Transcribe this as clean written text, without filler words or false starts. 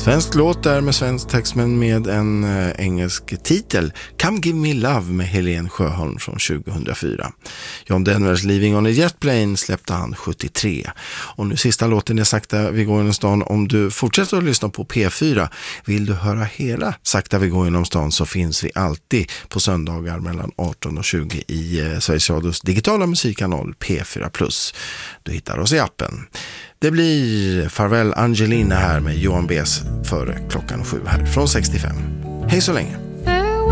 Svensk låt där med svensk text men med en engelsk titel. Come Give Me Love med Helen Sjöholm från 2004. John Denvers Living on a Jet Plane släppte han 73. Och nu sista låten är Sakta vi går genom stan. Om du fortsätter att lyssna på P4, vill du höra hela Sakta vi går genom stan, så finns vi alltid på söndagar mellan 18 och 20 i Sveriges Radios digitala musikkanal P4+. Du hittar oss i appen. Det blir Farväl Angelina här med Johan B's före klockan 7 här från 65. Hej så länge!